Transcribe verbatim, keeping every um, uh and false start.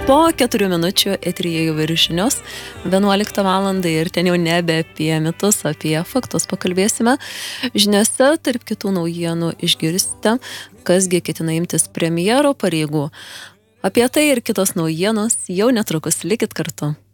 Po keturių minučių eteryje jau ir žinios, vienuoliktą valandą ir ten jau nebe apie mitus, apie faktus pakalbėsime. Žiniose tarp kitų naujienų išgirsite, kasgi ketina imtis premjero pareigų. Apie tai ir kitos naujienos jau netrukus, likit kartu.